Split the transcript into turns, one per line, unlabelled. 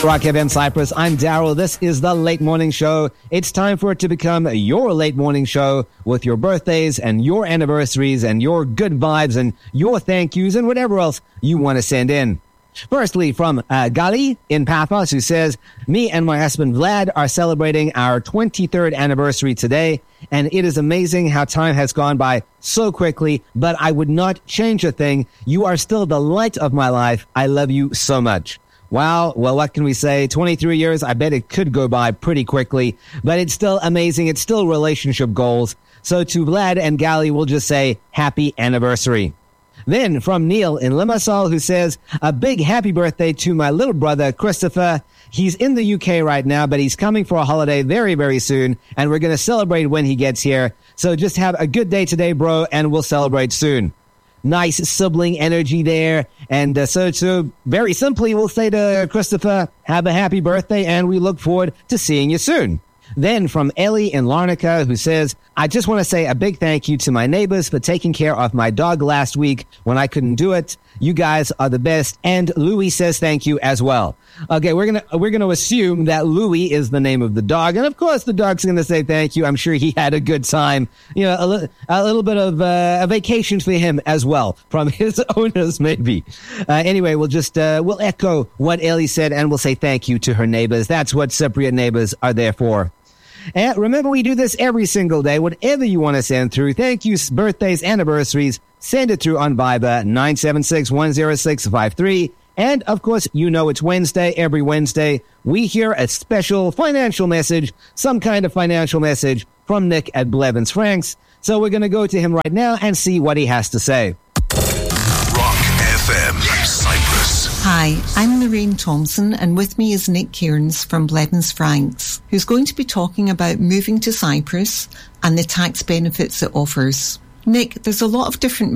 Rock FM Cyprus, I'm Daryl. This is the Late Morning Show. It's time for it to become your Late Morning Show with your birthdays and your anniversaries and your good vibes and your thank yous and whatever else you want to send in. Firstly, from Gali in Paphos, who says, me and my husband Vlad are celebrating our 23rd anniversary today, and it is amazing how time has gone by so quickly, but I would not change a thing. You are still the light of my life. I love you so much. Wow, well, what can we say? 23 years, I bet it could go by pretty quickly, but it's still amazing. It's still relationship goals. So to Vlad and Gali, we'll just say happy anniversary. Then from Neil in Limassol, who says, a big happy birthday to my little brother, Christopher. He's in the UK right now, but he's coming for a holiday very, very soon, and we're going to celebrate when he gets here. So just have a good day today, bro, and we'll celebrate soon. Nice sibling energy there. And so very simply, we'll say to Christopher, have a happy birthday, and we look forward to seeing you soon. Then from Ellie in Larnaca, who says, I just want to say a big thank you to my neighbors for taking care of my dog last week when I couldn't do it. You guys are the best. And Louis says thank you as well. Okay, we're gonna assume that Louis is the name of the dog, and of course the dog's gonna say thank you. I'm sure he had a good time. You know, a little bit of a vacation for him as well from his owners, maybe. Anyway, we'll echo what Ellie said, and we'll say thank you to her neighbors. That's what Cypriot neighbors are there for. And remember, we do this every single day. Whatever you want to send through, thank yous, birthdays, anniversaries, send it through on Viber 976-10653. And, of course, you know it's Wednesday. Every Wednesday, we hear a special financial message, some kind of financial message from Nick at Blevins Franks. So we're going to go to him right now and see what he has to say.
Rock FM Cyprus.
Hi, I'm Lorraine Thompson, and with me is Nick Cairns from Blevins Franks, who's going to be talking about moving to Cyprus and the tax benefits it offers. Nick, there's a lot of different